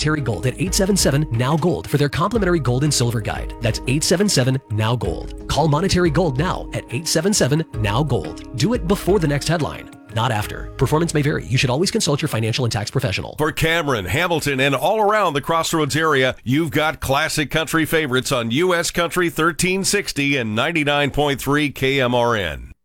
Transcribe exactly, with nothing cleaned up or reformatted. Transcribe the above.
Monetary Gold at eight seven seven, N O W, GOLD for their complimentary gold and silver guide. That's eight seven seven, N O W, GOLD. Call Monetary Gold now at eight seven seven, N O W, GOLD. Do it before the next headline, not after. Performance may vary. You should always consult your financial and tax professional. For Cameron, Hamilton, and all around the Crossroads area, you've got classic country favorites on U S Country thirteen sixty and ninety-nine point three K M R N.